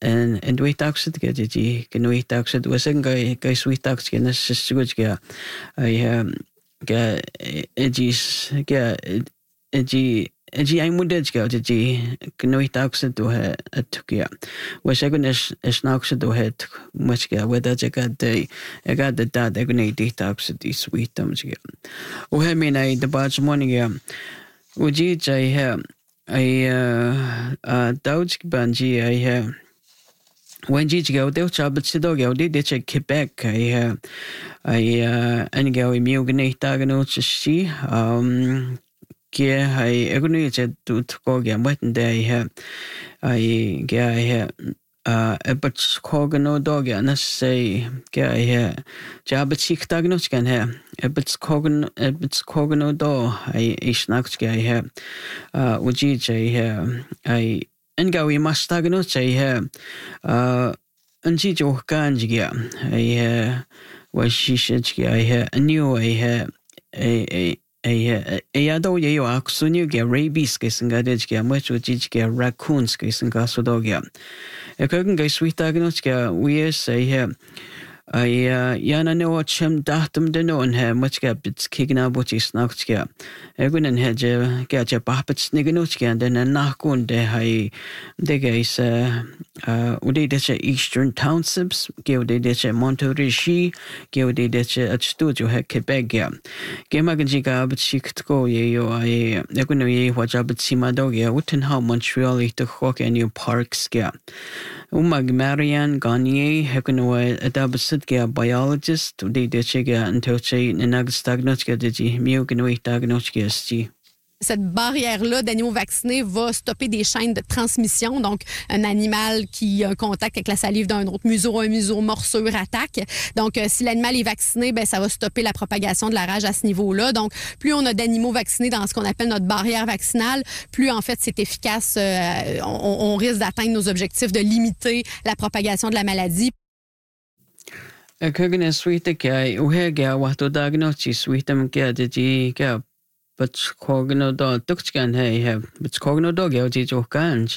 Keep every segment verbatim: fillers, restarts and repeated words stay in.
en en duitaukset ge ji genuitaukset wasen ge ge suitaukset ge nas siguj ge ai ge ejis ge eji eji ai mudej ge ji genuitaukset do he atukia wasen es es naukset do het much ge whether je ga de ga de da de genuitaukset di suitam ge o he me nei de baj morning ge uji jai he ai a dauj banji ai he when ji go de chabat sido go de de Quebec ai ai an go mi gne tagno chi um ke ai egnu je tu ko ge mat de ai ai ge ai a but kogno dog na say ge ai chabat sik tagno kan he but kogno but kogno do ai is nacht ge ai uji je ai en gawi mastagno chai hai uh anji jo kan gya ai wa shisha gya ai new ai ai ai ai ya do ye yo aksunu gya rabies ke singa de gya ma chu ji gya raccoons ke singa so do gya e kogen ge sweetagno gya we say hai ai yana no chem datum de no en he much gya bits kigna bot is nacht gya egunen he je gya je papets nigno gya den na kun de hai de guys uh ude de Eastern Townships ge de de Montérégie ge de de at studio he Quebec gya ge magen ji ga bit sikt go ye yo ai egunen ye wa jab sima do gya uten how Montreal it hok and new parks gya umag Marianne Gagné hekunwa adabsit ge biologist de de ge antoche nag stagnot ge de miu gnoi tagnot ge sti. Cette barrière-là d'animaux vaccinés va stopper des chaînes de transmission. Donc, un animal qui a un contact avec la salive d'un autre, museau, un museau, morsure, attaque. Donc, euh, si l'animal est vacciné, ben ça va stopper la propagation de la rage à ce niveau-là. Donc, plus on a d'animaux vaccinés dans ce qu'on appelle notre barrière vaccinale, plus en fait c'est efficace. Euh, on, on risque d'atteindre nos objectifs de limiter la propagation de la maladie. Kugna suite ke uhega wato diagnosis suite ke de ke but cogno do tuxkan hey have but cogno dog yo ji jo kanj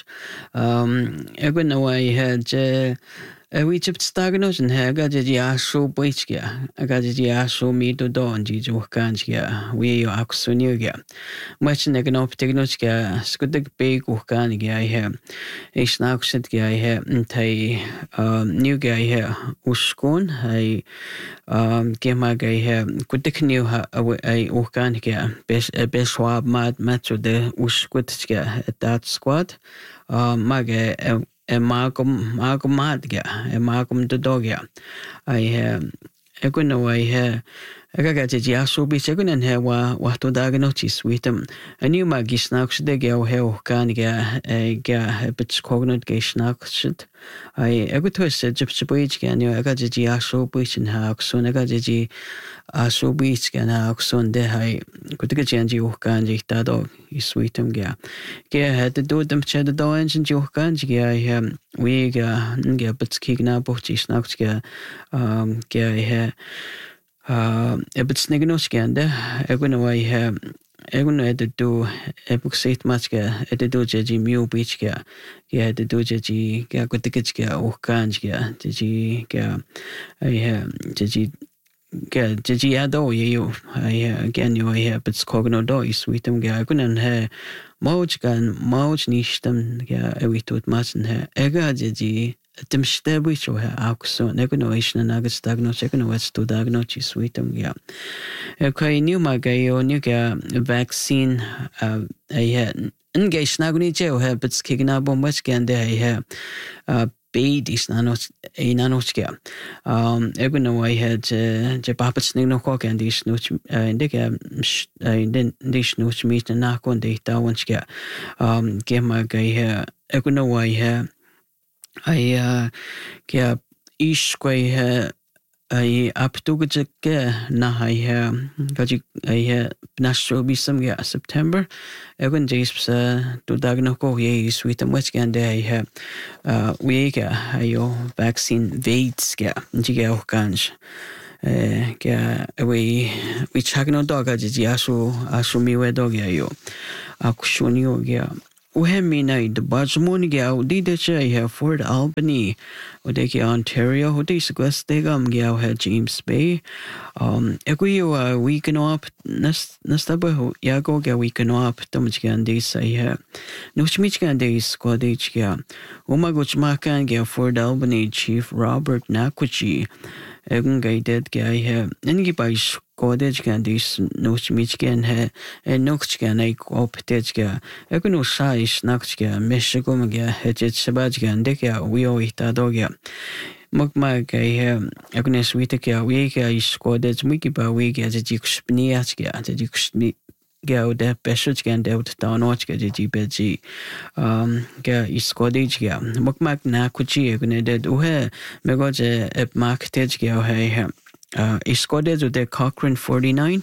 um egun away had je we chipped stagnos and haga je ya so boichya aga je ya so mi do don ji jo kanj ya we yo aksunu ya much negno ptignos ya skudig big kan ya he is now sit ya he tai um new guy here uskon hai um gema guy here kudik new ha ai kan ya bes beswab mat matcho de uskut ya that squad um mage e magum magum madga e magum do dogya I have e kunno I have aga je ya so bi segunen he wa wa to diagnosis witem a new magis nax de ge he kan ga e ga bit cognit ge snaxit I ego to se jip chipoich ge ni aga je ya so bi chin ha so aga je a so bi ge na so de hai kutige chen ji kan ji ta do is witem ge ge had to do them che do engine ji kan ji ge we ga ge bit kigna bo ji snax ge um ge he Uh, ebit snignos gende egun way he egun ed do ebuk sit matcha ed do jeji miu beach ga ge ed do jeji ga kutikich ga o kanj ga jeji ga I have jeji ga jeji ado yo I again you I have bits cogno do is witum ga egun he moj gan moj nishtem ga ewitut masen he ega jeji dem stebui cho ha akso negonoation nagas diagnosis econo west to diagnosis witum ya okay new magayo new ga vaccine uh I nge snaguni je ha bits kigna bom west gande ha uh beid is nanos e nanos ga um egono I had je papats no ko kan dis no inde ga inde dis no meet na kon de ta wons ga um ge magayo egono I ha I uh ke iskwe he I aptuge ke na I ha gaji I nasho bisam ge September egun jesps to dagno ko ye sweet much gande I ha uh we ga ayo vaccine vates ge jige o kanj eh ke we we chagno dog gaji asu asu miwe dog ayo akushuni o ge وهمينا دباجمون جاو دي دشاي Fort Albany وديكي Ontario ودي سقوستيغام جاو ها James Bay um اكويو ويكنواب نس نستبه ياغو جا ويكنواب تمجان دي سايها نوشميجان دي سكوديج جا وما قوش ما كان جا Fort Albany Chief Robert Nakuchi اگن گایدد گایه انگی باش کودج کندیس نوش میچکن ه نوکش کن ای کوپتج که اگن نوشایش نکش که مشکوم که هجت سباج کنده که ویوی تادو که مگما گایه اگن اسویت که وی که ایش کودج میگی با وی که جیکش بنیاش که جیکش گاو ده بشوچ کن ده اوت تانوچ که جی بجی که اسکودیج که مگما نکوچی اگن ده دوه مگوج اب ماکتج که اوه اسکودیج ده Cochrane forty-nine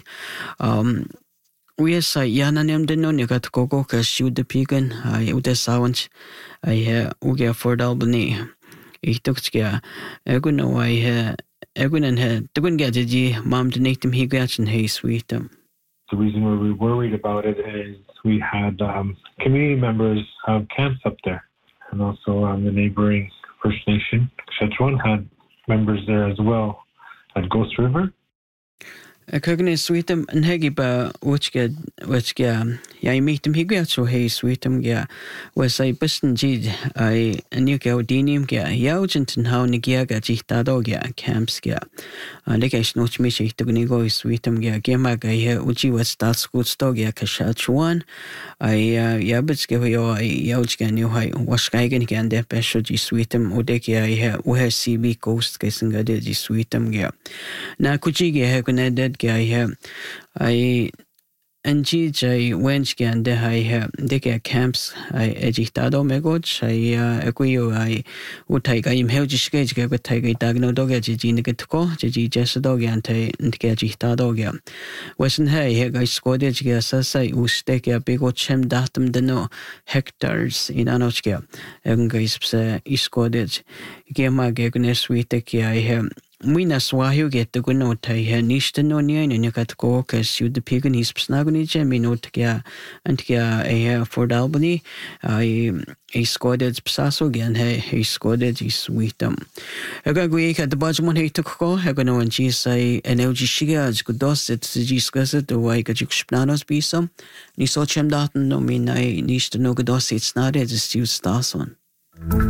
وی سای یانا نیم دنو نگات کوکو که شود پیگن ای اوت ساونچ ای اوگه Fort Albany ایتوکس که اگن وای اگن نه تگن که جی مام دنیتم هیگاچن هی سویتم. The reason we were worried about it is we had um, community members have camps up there, and also um, the neighboring First Nation, Shetron, had members there as well at Ghost River. Kagne sweetum nhegi ba uchke uchke ya imitum higya so hey sweetum ya wasai bustin jid ai anu ga dinim ga yaujenten how nigia ga jihtado ga camps ga leke snoch mi shi tugni go sweetum ga gema ga he uji was dat school sto ga kashachuan ai ya bitske yo ai yaujke ni hai waskaigen ga ande pesho ji sweetum odeki ai he u he C B coast ga singa de ji sweetum ga na kuji ga he gune I I Anji jai wench gan de hai deke camps I ejitado megoch I akuyo I utai ga im heuji skage ga tai ga dagno doga ji ji ne getko ji jes doga ante ndike ejitado ga wesen hai he ga skode ji ga sasai uste ga bego chem datum de no hectares in anoch ga egen ga ispse iskode ge ma ge gnes wite ki I he Mina swahio get the good note I had nished no near and you got go as you the pig and his snagony jemmy note ga and ga a Fort Albany I a scored psaso again hey he scored it is sweet um I got we at the bottom he took go I got no and she say an L G shiga as good dos it discuss it the way got you planos be some ni so chem daten no mean I nished no good dos it's not it is you stars one.